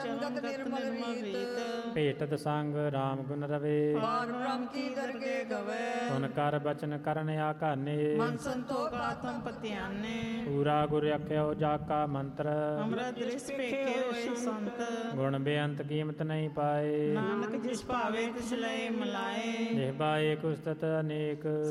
ਸੰਗਤ ਨਿਰਮਲ ਰੀਤ। ਭੇਟਤ ਸੰਗ ਰਾਮ ਗੁਣ ਰਵੇ, ਪਾਰ ਬ੍ਰਹਮ ਕੀ ਦਰਗੇ ਗਵੇ। ਸੁਨ ਕਰ ਬਚਨ ਕਰਨ ਆਕਾਨੇ, ਮਨ ਸੰਤੋਖ ਆਤਮ ਪਤਿਆਨੇ। ਪੂਰਾ ਗੁਰ ਅਖਿਓ ਜਾ ਕਾ ਮੰਤਰ, ਅੰਮ੍ਰਿਤ ਰਿਸ ਪੇਖੇ ਹੋਏ ਸੰਤ। ਗੁਣ ਬੇਅੰਤ ਕੀਮਤ ਨਹੀਂ ਪਾਏ, ਨਾਨਕ ਜਿਸ ਭਾਵੇ ਤਿਸ ਲਏ ਮਿਲਾਏ। ਦੇਹ ਬਾਏ ਕੁਸਤਤ ਅਨੇਕ।